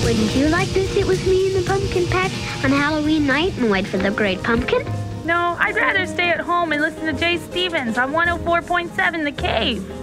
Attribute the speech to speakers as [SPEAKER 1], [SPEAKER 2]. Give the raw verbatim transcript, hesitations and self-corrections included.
[SPEAKER 1] Wouldn't you like to sit with me in the pumpkin patch on Halloween night and wait for the great pumpkin?
[SPEAKER 2] No, I'd rather stay at home and listen to Jay Stevens on one oh four point seven The Cave.